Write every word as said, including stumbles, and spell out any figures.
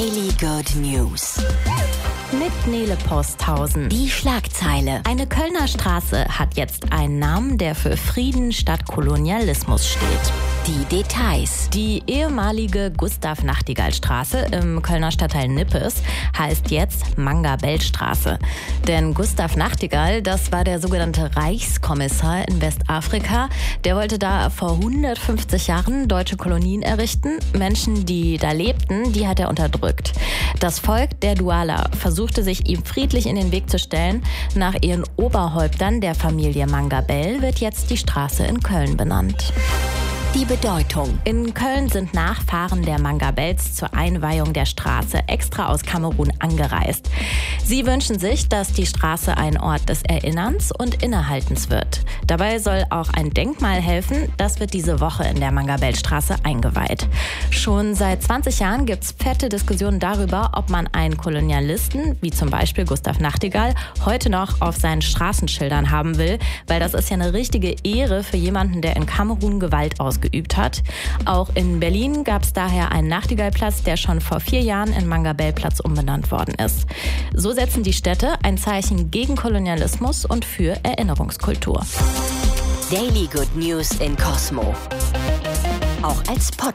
Daily Good News. Mit Nele Posthausen. Die Schlagzeile. Eine Kölner Straße hat jetzt einen Namen, der für Frieden statt Kolonialismus steht. Die Details. Die ehemalige Gustav-Nachtigall-Straße im Kölner Stadtteil Nippes heißt jetzt Manga-Bell-Straße. Denn Gustav Nachtigall, das war der sogenannte Reichskommissar in Westafrika. Der wollte da vor hundertfünfzig Jahren deutsche Kolonien errichten. Menschen, die da lebten, die hat er unterdrückt. Das Volk der Duala versuchte sich ihm friedlich in den Weg zu stellen. Nach ihren Oberhäuptern der Familie Manga-Bell wird jetzt die Straße in Köln benannt. Die Bedeutung. In Köln sind Nachfahren der Manga-Bells zur Einweihung der Straße extra aus Kamerun angereist. Sie wünschen sich, dass die Straße ein Ort des Erinnerns und Innehaltens wird. Dabei soll auch ein Denkmal helfen. Das wird diese Woche in der Manga-Bell-Straße eingeweiht. Schon seit zwanzig Jahren gibt es fette Diskussionen darüber, ob man einen Kolonialisten, wie zum Beispiel Gustav Nachtigall, heute noch auf seinen Straßenschildern haben will, weil das ist ja eine richtige Ehre für jemanden, der in Kamerun Gewalt ausgeübt geübt. Auch in Berlin gab es daher einen Nachtigallplatz, der schon vor vier Jahren in Manga-Bell-Platz umbenannt worden ist. So setzen die Städte ein Zeichen gegen Kolonialismus und für Erinnerungskultur. Daily Good News in Cosmo. Auch als Podcast.